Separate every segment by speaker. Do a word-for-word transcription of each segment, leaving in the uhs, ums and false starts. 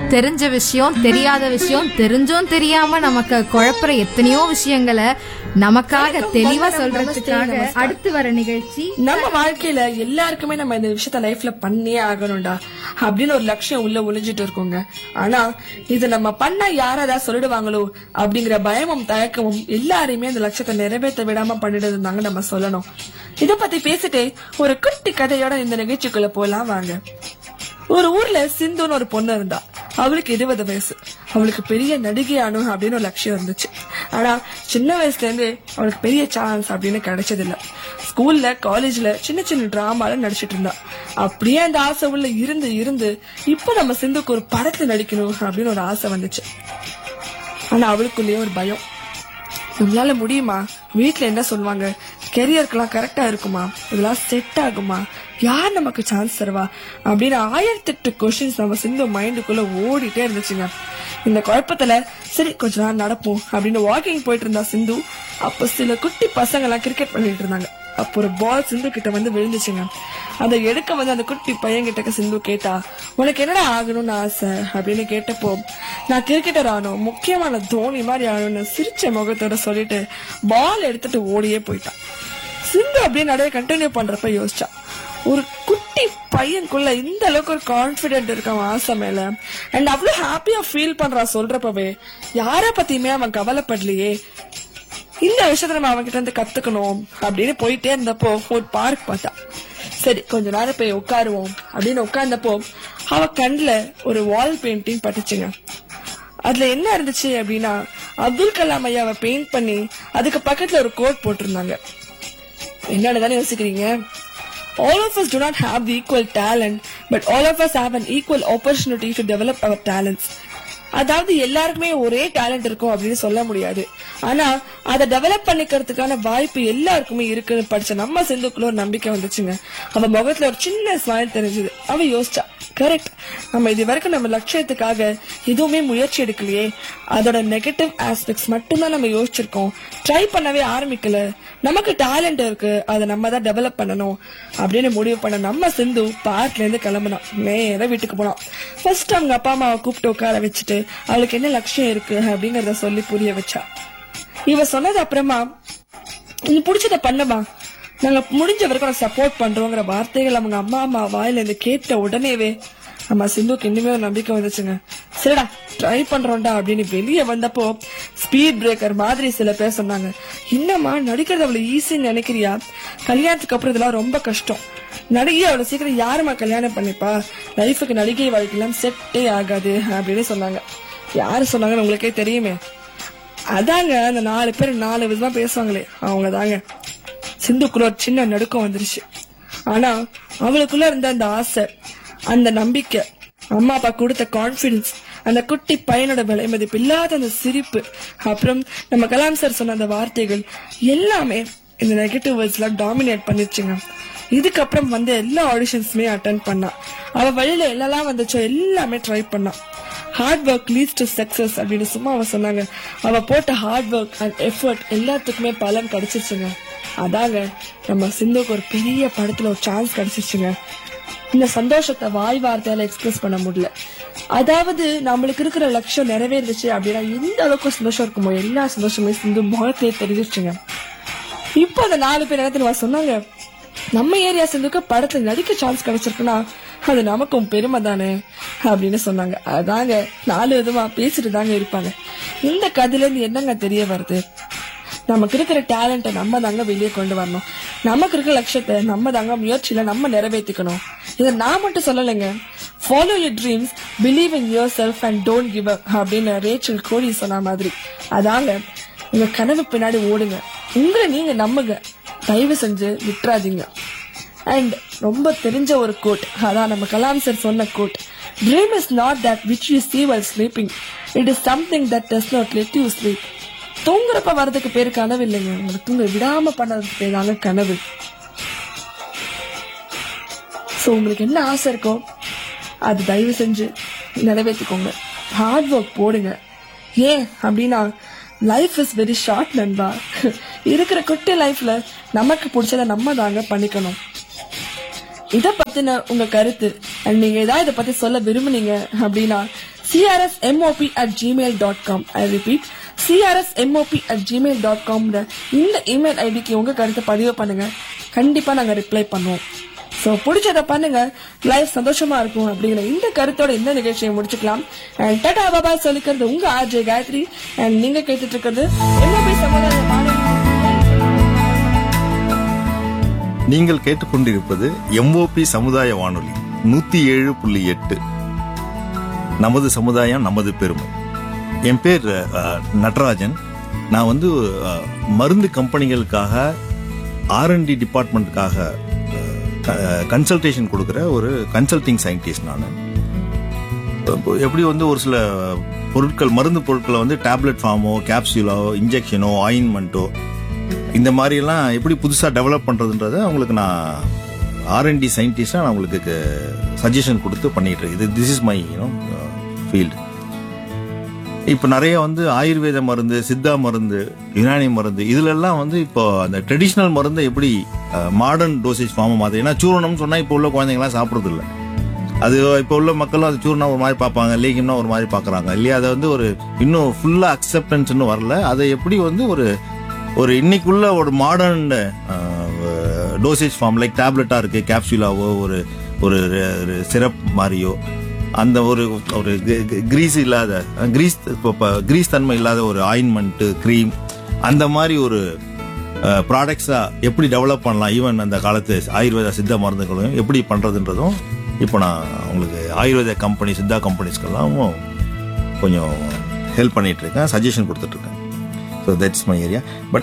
Speaker 1: தெரிஞ்ச விஷயம், தெரியாத விஷயம், தெரிஞ்சும் தெரியாம நமக்கு குழப்பற எத்தனையோ விஷயங்களை நமக்காக தெளிவா சொல்றதுக்காக அடுத்து வர நிகழ்ச்சி.
Speaker 2: நம்ம வாழ்க்கையில எல்லாருக்குமே நம்ம இந்த விஷயத்த லைஃப்ல பண்ணியே ஆகணும்டா அப்படின்னு ஒரு லட்சியம் உள்ள ஒளிஞ்சிட்டு இருக்கோங்க. ஆனா இது நம்ம பண்ணா யாராவது சொல்லிடுவாங்களோ அப்படிங்கிற பயமும் தயக்கமும் எல்லாரையுமே அந்த லட்சியத்தை நிறைவேற்ற விடாம பண்ணிட்டு இருந்தாங்க நம்ம சொல்லணும். இத பத்தி பேசிட்டு ஒரு குட்டி கதையோட இந்த நிகழ்ச்சிக்குள்ள போலாம் வாங்க. ஒரு ஊர்ல சிந்துன்னு ஒரு பொண்ணு இருந்தா. அவளுக்கு இருபது வயசு. அவளுக்கு பெரிய நடிகை ஆனும் அப்படின்னு ஒரு லட்சியம் இருந்துச்சு. ஆனா சின்ன வயசுல இருந்து அவளுக்கு பெரிய சான்ஸ் அப்படின்னு கிடைச்சது இல்ல. ஸ்கூல்ல காலேஜ்ல சின்ன சின்ன டிராமால நடிச்சிட்டு இருந்தா. அப்படியே அந்த ஆசை உள்ள இருந்து இருந்து இப்ப நம்ம சிந்துக்கு ஒரு படத்துல நடிக்கணும் அப்படின்னு ஒரு ஆசை வந்துச்சு. ஆனா அவளுக்குள்ளேயே ஒரு பயம். நம்மளால முடியுமா? வீட்டுல என்ன சொல்லுவாங்க? கெரியருக்கெல்லாம் கரெக்டா இருக்குமா? இதெல்லாம் செட் ஆகுமா? யார் நமக்கு சான்ஸ் தருவா அப்படின்னு ஆயிரத்தி எட்டு கொஸ்டின்ஸ் நம்ம சிந்து மைண்டுக்குள்ள ஓடிட்டே இருந்துச்சுங்க. இந்த குழப்பத்துல சரி கொஞ்ச நேரம் நடப்போம் அப்படின்னு வாக்கிங் போயிட்டு இருந்தா சிந்து. அப்ப சில குட்டி பசங்க எல்லாம் கிரிக்கெட் பண்ணிட்டு இருந்தாங்க. அப்போ ஒரு பால் சிந்து கிட்ட வந்து விழுந்துச்சுங்க. அதை எடுக்க வந்து அந்த குட்டி பையன் கிட்ட சிந்து கேட்டா, உனக்கு என்னடா ஆகணும்னு ஆசை அப்படின்னு கேட்டப்போ, நான் கிரிக்கெட்டர் ஆகணும், முக்கியமான தோனி மாதிரி ஆகணும்னு சிரிச்ச முகத்தோட சொல்லிட்டு பால் எடுத்துட்டு ஓடியே போயிட்டான். சிந்து அப்படியே நடுவே கண்டினியூ பண்றப்ப யோசிச்சா, ஒரு குட்டி பையனுக்குள்ள இந்த அளவுக்கு ஒரு கான்பிடென்ட் இருக்கான் ஆசை மேல. அண்ட் அவ்வளவு ஹாப்பியா ஃபீல் பண்றான் சொல்றப்பவே. யார பத்தியுமே அவன் கவலைப்படலையே. இந்த விஷயத்த நம்ம அவன் கிட்ட இருந்து கத்துக்கணும் அப்படின்னு போயிட்டே இருந்தப்போ ஒரு பார்க் பார்த்தா. சரி கொஞ்ச நேரம் போய் உட்காருவோம் அப்படின்னு உட்கார்ந்தப்போ அவ கண்ணுல ஒரு வால் பெயிண்டிங் பட்டுச்சுங்க. அதுல என்ன இருந்துச்சு அப்படின்னா, அப்துல் கலாம் ஐயாவை பெயிண்ட் பண்ணி அதுக்கு பக்கத்துல ஒரு கோட் போட்டிருந்தாங்க. என்னன்னு தானே யோசிக்கிறீங்க? All of us do not have the equal talent, but all of us have an equal opportunity to develop our talents. அதாவது எல்லாருக்குமே ஒரே டேலண்ட் இருக்கும் அப்படின்னு சொல்ல முடியாது. ஆனா அதை டெவலப் பண்ணிக்கிறதுக்கான வாய்ப்பு எல்லாருக்குமே இருக்குன்னு படிச்ச நம்ம சிந்துக்குள்ள ஒரு நம்பிக்கை வந்துச்சுங்க. அவ முகத்துல ஒரு சின்ன ஸ்மைல் தெரிஞ்சது. அவ யோசிச்சா, கரெக்ட், நம்ம இது வரைக்கும் நம்ம லட்சியத்துக்காக எதுவுமே முயற்சி எடுக்கலையே, அதோட நெகட்டிவ் ஆஸ்பெக்ட்ஸ் மட்டும்தான் நம்ம யோசிச்சிருக்கோம், ட்ரை பண்ணவே ஆரம்பிக்கல. நமக்கு டேலண்ட் இருக்கு, அதை நம்ம தான் டெவலப் பண்ணணும் அப்படின்னு முடிவு பண்ண நம்ம சிந்து பார்க்ல இருந்து கிளம்புனா. நேர வீட்டுக்கு போனோம். ஃபர்ஸ்ட் அவங்க அப்பா அம்மாவை கூப்பிட்டு உட்கார வச்சுட்டு அவளுக்கு என்ன லட்சியம் இருக்கு அப்படிங்கறத சொல்லி புரிய வச்சா. இவ சொன்னது அப்புறமா, நீ பிடிச்சத பண்ணமா, நாங்க முடிஞ்ச வரைக்கும் சப்போர்ட் பண்றோங்கிற வார்த்தைகள் அவங்க அம்மா அம்மா வாயில இருந்து கேட்ட உடனேவே நம்ம சிந்துக்கு இன்னுமே ஒரு நம்பிக்கை வந்துச்சுங்க. சரிடா ட்ரை பண்றோம்டா அப்படின்னு வெளியே வந்தப்போ ஸ்பீட் பிரேக்கர் மாதிரி சில பேர் சொன்னாங்க, என்னம்மா நடிக்கிறது அவ்வளவு ஈஸின்னு நினைக்கிறியா? கல்யாணத்துக்கு அப்புறம் இதெல்லாம் ரொம்ப கஷ்டம். நடிகை அவ்வளவு சீக்கிரம் யாருமா கல்யாணம் பண்ணிப்பா? லைஃபுக்கு நடிகை வாழ்க்கையெல்லாம் செட்டே ஆகாது அப்படின்னு சொன்னாங்க. யாரு சொன்னாங்கன்னு உங்களுக்கே தெரியுமே. அதாங்க அந்த நாலு பேர் நாலு விதமா பேசுவாங்களே, அவங்க தாங்க. சிந்துக்குள்ள ஒரு சின்ன நடுக்கம் வந்துருச்சு. ஆனா அவளுக்குள்ள இருந்த அந்த ஆசை, அந்த நம்பிக்கை, அம்மா அப்பா கொடுத்த கான்பிடன்ஸ், அந்த குட்டி பையனோட விலை மதிப்பு இல்லாத அந்த சிரிப்பு, அப்புறம் நம்ம கலாம் சார் சொன்ன அந்த வார்த்தைகள் எல்லாமே இந்த நெகட்டிவ் வேர்ட்ஸ் எல்லாம் டாமினேட் பண்ணிருச்சுங்க. இதுக்கப்புறம் வந்து எல்லா ஆடிஷன்ஸுமே அட்டென்ட் பண்ணா. அவ வழியில எல்லாம் வந்துச்சோ எல்லாமே ட்ரை பண்ணா. Hard work leads to success அப்படின்னு சும்மா அவ சொன்னாங்க. அவ போட்ட ஹார்ட் ஒர்க் அண்ட் எஃபர்ட் எல்லாத்துக்குமே பலன் கிடைச்சிருச்சுங்க. அதாங்க நம்ம சிந்துக்கு ஒரு பெரிய படத்துல ஒரு சான்ஸ் கிடைச்சிருச்சுங்க. இந்த சந்தோஷத்தை வாய் வார்த்தையால எக்ஸ்பிரஸ் பண்ண முடியல. அதாவது நம்மளுக்கு இருக்கிற லட்சியம் நிறைவேறிச்சு அப்படின்னா எந்த அளவுக்கு சந்தோஷம் இருக்குமோ எல்லா சந்தோஷமே சிந்து முகத்திலே தெரிஞ்சிருச்சுங்க. இப்போ அந்த நாலு பேர் என்ன சொன்னாங்க, நம்ம ஏரியா சிந்துக்கு படத்துல நடிக்க சான்ஸ் கிடைச்சிருக்குன்னா அது நமக்கும் பெருமை தானே அப்படின்னு சொன்னாங்க. அதாங்க நாலு விதமா பேசிட்டு தாங்க இருப்பாங்க. இந்த கதையில இருந்து என்னங்க தெரிய வருது? நமக்கு இருக்கிற டேலண்ட நம்ம தாங்க வெளியே கொண்டு வரணும். நமக்கு இருக்கிற லட்சியத்தை நம்ம தாங்க முயற்சியில நம்ம நிறைவேற்றிக்கணும். இதை நான் மட்டும் சொல்லலைங்க. Follow your dreams, believe in your self and don't give up அப்படின்னு ரேச்சல் கோடி சொன்ன மாதிரி. அதாங்க உங்க கனவு பின்னாடி ஓடுங்க, உங்களை நீங்க நம்புங்க, தயவு செஞ்சு விட்டுறாதீங்க. அண்ட் ரொம்ப தெரிஞ்ச ஒரு கோட், அதான் நம்ம கலாம் சார் சொன்ன code, dream is not that which you see while sleeping, it is something that does not let you sleep. தூங்குறப்ப வர்றதுக்கு பேரு கனவு இல்லைங்க, உங்களுக்கு தூங்க விடாம பண்ணதுக்கு பேர் தாங்க கனவு. சோ உங்களுக்கு என்ன ஆசை இருக்கோ அது தயவு செஞ்சு நிறைவேற்றிக்கோங்க. ஹார்ட் ஒர்க் போடுங்க. ஏன் அப்படின்னா லைஃப் இஸ் வெரி ஷார்ட் நண்பா. இருக்கிற குட்டி லைஃப்ல நமக்கு பிடிச்சத நம்ம தாங்க பண்ணிக்கணும். இத பத்தின உங்க கருத்து, நீங்க ஏதாவது இதை பத்தி சொல்ல விரும்புனீங்க அப்படின்னா சிஆர்எஸ்எம்ஓபி at Gmail dot com. I repeat, சிஆர்எஸ்எம்ஓபி at Gmail dot com. இந்த இமெயில் ஐடிக்கு உங்க கருத்தை பதிவு பண்ணுங்க. கண்டிப்பா நாங்க ரிப்ளை பண்ணுவோம். ஸோ பிடிச்சதை பண்ணுங்க, லைஃப் சந்தோஷமா இருக்கும் அப்படிங்கிற இந்த கருத்தோட இந்த நிகழ்ச்சியை முடிச்சுக்கலாம். அண்ட் டாடா பாபா சொல்லிக்கிறது உங்க ஆர்ஜே காயத்ரி. அண்ட் நீங்க கேட்டுட்டு இருக்கிறது எம்ஓபி சமுதாய வானொலி.
Speaker 3: நீங்கள் கேட்டுக்கொண்டிருப்பது எம்ஓபி சமுதாய வானொலி நூத்தி ஏழு புள்ளி எட்டு. நமது சமுதாயம் நமது பெருமை. என் பேர் நடராஜன். நான் வந்து மருந்து கம்பெனிகளுக்காக ஆர்என்டி டிபார்ட்மெண்ட்டுக்காக கன்சல்டேஷன் கொடுக்குற ஒரு கன்சல்டிங் சயின்டிஸ்ட். நான் எப்படி வந்து ஒரு சில பொருட்கள், மருந்து பொருட்களை வந்து டேப்லெட் ஃபார்மோ, கேப்சூலோ, இன்ஜெக்ஷனோ, ஆயின்மெண்ட்டோ இந்த மாதிரிலாம் எப்படி புதுசாக டெவலப் பண்ணுறதுன்றத அவங்களுக்கு நான் ஆர்என்டி சயின்டிஸ்டாக நான் உங்களுக்கு சஜஷன் கொடுத்து பண்ணிட்டு இருக்கேன். இது this is my you know field. இப்போ நிறைய வந்து ஆயுர்வேத மருந்து, சித்தா மருந்து, யுனானி மருந்து, இதுலெல்லாம் வந்து இப்போ அந்த ட்ரெடிஷ்னல் மருந்தை எப்படி மாடர்ன் டோசேஜ் ஃபார்மை மாற்று. ஏன்னா சூரணம்னு சொன்னால் இப்போ உள்ள குழந்தைங்களாம் சாப்பிட்றது இல்லை. அது இப்போ உள்ள மக்களும் அது சூர்ணா ஒரு மாதிரி பார்ப்பாங்க, லேகியம்னா ஒரு மாதிரி பார்க்குறாங்க இல்லையா. அதை வந்து ஒரு இன்னும் ஃபுல்லாக அக்செப்டன்ஸ் இன்னும் வரல. அதை எப்படி வந்து ஒரு ஒரு இன்னைக்குள்ள ஒரு மாடர்ன் டோசேஜ் ஃபார்ம் லைக் டேப்லெட்டாக இருக்குது, கேப்சூலாவோ, ஒரு ஒரு சிரப் மாதிரியோ, அந்த ஒரு ஒரு கிரீஸ் இல்லாத கிரீஸ் கிரீஸ் தன்மை இல்லாத ஒரு ஆயின்மெண்ட்டு, க்ரீம், அந்த மாதிரி ஒரு ப்ராடக்ட்ஸாக எப்படி டெவலப் பண்ணலாம். ஈவன் அந்த காலத்து ஆயுர்வேத சித்தா மருந்துகளையும் எப்படி பண்ணுறதுன்றதும் இப்போ நான் உங்களுக்கு ஆயுர்வேத கம்பெனி, சித்தா கம்பெனிஸ்க்கெல்லாம் கொஞ்சம் ஹெல்ப் பண்ணிட்டு இருக்கேன், சஜஷன் கொடுத்துட்ருக்கேன். So that's my area. But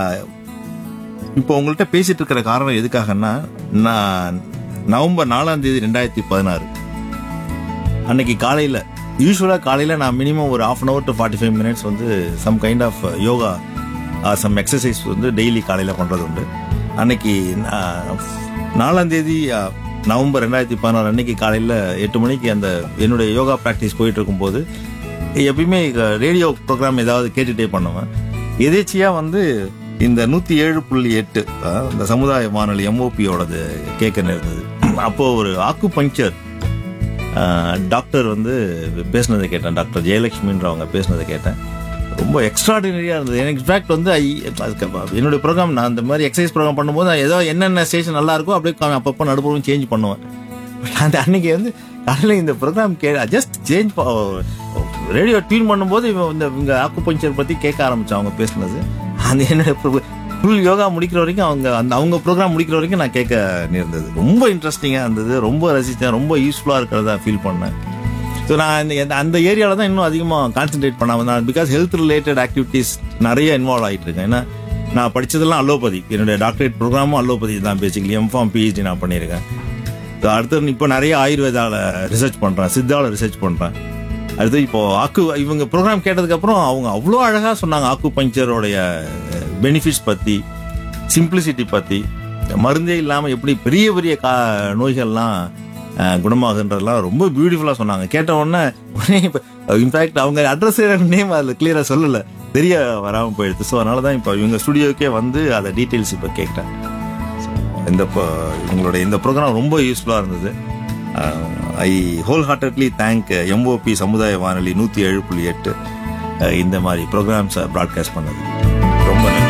Speaker 3: இப்போ உங்கள்கிட்ட பேசிட்டு இருக்கிற காரணம் எதுக்காகன்னா, நான் நவம்பர் நாலாம் தேதி ரெண்டாயிரத்தி பதினாறு அன்னைக்கு காலையில், யூஸ்வலாக காலையில் நான் மினிமம் ஒரு half an hour to forty five minutes வந்து some kind of yoga, some exercise வந்து டெய்லி காலையில் பண்ணுறது உண்டு. அன்னைக்கு நாலாம் தேதி நவம்பர் ரெண்டாயிரத்தி பதினாறு அன்னைக்கு காலையில் எட்டு மணிக்கு அந்த என்னுடைய யோகா ப்ராக்டிஸ் போயிட்டு இருக்கும்போது எப்பயுமே ரேடியோ ப்ரோக்ராம் ஏதாவது கேட்டுகிட்டே பண்ணுவேன். எதேச்சியாக வந்து இந்த நூற்றி ஏழு புள்ளி எட்டு இந்த சமுதாய வானொலி எம்ஓபியோடது கேட்க நேர்ந்தது. அப்போது ஒரு ஆக்கு பஞ்சர் டாக்டர் வந்து பேசினதை கேட்டேன். டாக்டர் ஜெயலட்சுமின்றவங்க பேசினதை கேட்டேன். ரொம்ப எக்ஸ்ட்ராடினரியாக இருந்தது. எனக்கு இன்ஃபேக்ட் வந்து ஐ என்னுடைய ப்ரோக்ராம், நான் இந்த மாதிரி எக்ஸசைஸ் ப்ரோக்ராம் பண்ணும்போது ஏதோ என்னென்ன ஸ்டேஷன் நல்லா இருக்கோ அப்படியே அப்பப்போ நடுப்புறம் சேஞ்ச் பண்ணுவேன். அந்த அன்னைக்கு வந்து காலையில் இந்த program K just change radio tune பண்ணும்போது இந்த இவங்க ஆக்கு பஞ்சர் பற்றி கேட்க ஆரம்பித்தேன். அவங்க பேசினது அந்த என்னோட ஃபுல் யோகா முடிக்கிற வரைக்கும், அவங்க அந்த அவங்க ப்ரோக்ராம் முடிக்கிற வரைக்கும் நான் கேட்க நேர்ந்தது. ரொம்ப இன்ட்ரெஸ்டிங்காக இருந்தது, ரொம்ப ரசித்தேன், ரொம்ப யூஸ்ஃபுல்லாக இருக்கிறதா ஃபீல் பண்ணேன். ஸோ நான் இந்த அந்த ஏரியாவில் தான் இன்னும் அதிகமாக கான்சென்ட்ரேட் பண்ணாமல் தான், பிகாஸ் ஹெல்த் ரிலேட்டட் ஆக்டிவிட்டீஸ் நிறைய இன்வால்வ் ஆகிட்டு இருக்கேன். ஏன்னா நான் படித்ததெல்லாம் அலோபதி, என்னுடைய டாக்டரேட் ப்ரோக்ராமும் அலோபதி தான். பேசிக்கலி எம்ஃபார்ம், பிஹெச்டி நான் பண்ணியிருக்கேன். ஸோ அடுத்து இப்போ நிறைய ஆயுர்வேதாவில் ரிசர்ச் பண்ணுறேன், சித்தாவில் ரிசர்ச் பண்ணுறேன். அடுத்து இப்போ ஆக்கு இவங்க ப்ரோக்ராம் கேட்டதுக்கப்புறம் அவங்க அவ்வளோ அழகாக சொன்னாங்க ஆக்கு பஞ்சரோடைய பெனிஃபிட்ஸ் பற்றி, சிம்பிளிசிட்டி பற்றி, மருந்தே இல்லாமல் எப்படி பெரிய பெரிய கா நோய்கள்லாம் குணமாகுன்றதெல்லாம் ரொம்ப பியூட்டிஃபுல்லாக சொன்னாங்க. கேட்ட உடனே உடனே இப்போ இன்ஃபேக்ட் அவங்க அட்ரஸ் நேம் அதில் கிளியராக சொல்லலை, தெரிய வராமல் போயிடுது. ஸோ அதனால தான் இப்போ இவங்க ஸ்டுடியோக்கே வந்து அதை டீட்டெயில்ஸ் இப்போ கேட்டேன். இந்த இவங்களுடைய இந்த ப்ரோக்ராம் ரொம்ப யூஸ்ஃபுல்லாக இருந்தது. ஐ ஹோல் ஹார்ட்டட்லி தேங்க் எம்ஓபி சமுதாய வானொலி நூற்றி ஏழு புள்ளி எட்டு இந்த மாதிரி ப்ரோக்ராம்ஸை ப்ராட்காஸ்ட் பண்ணது. ரொம்ப நன்றி.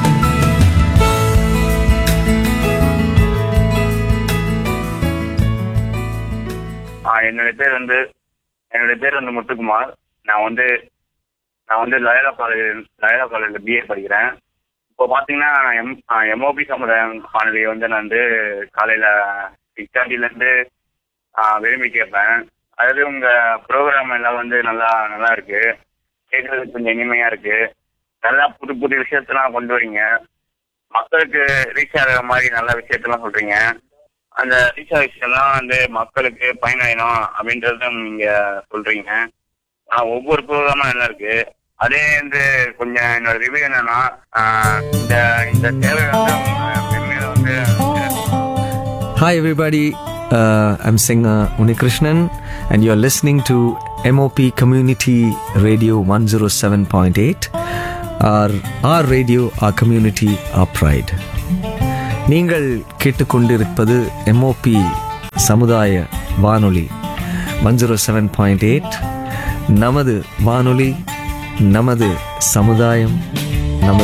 Speaker 4: என்னுடைய பேர் வந்து என்னுடைய பேர் வந்து முத்துக்குமார். நான் வந்து நான் வந்து லயோலா காலேஜ் லயோலா காலேஜில் பிஏ படிக்கிறேன். இப்போ பார்த்தீங்கன்னா எம் எம்ஓபி சமுதாய வானொலியை வந்து நான் வந்து காலையில் சிக்ஸ் தேர்ட்டிலேருந்து விரும்பி கேட்பேன். அதாவது உங்கள் ப்ரோக்ராம் எல்லாம் வந்து நல்லா நல்லா இருக்கு, கேட்கறதுக்கு கொஞ்சம் இனிமையாக இருக்கு. நல்லா புது புது விஷயத்தெல்லாம் கொண்டு வரீங்க, மக்களுக்கு ரீச் ஆகிற மாதிரி நல்ல விஷயத்தெல்லாம் சொல்றீங்க. அந்த ரீச் ஆகிற விஷயம்லாம் வந்து மக்களுக்கு பயனடையணும் அப்படின்றத நீங்க சொல்றீங்க. ஆனால் ஒவ்வொரு ப்ரோக்ராமும் நல்லா இருக்கு. அதே வந்து கொஞ்சம் என்னோட ரிவ்யூ என்னன்னா, இந்த இந்த சேவை வந்து
Speaker 5: Hi everybody, uh, I'm singer Unikrishnan and you're listening to M O P Community Radio one oh seven point eight. Our, our radio, our community, our pride. நீங்கள் கேட்டுக்கொண்டிருப்பது எம்ஓபி சமுதாய வானொலி one oh seven point eight. நமது வானொலி, நமது சமுதாயம்,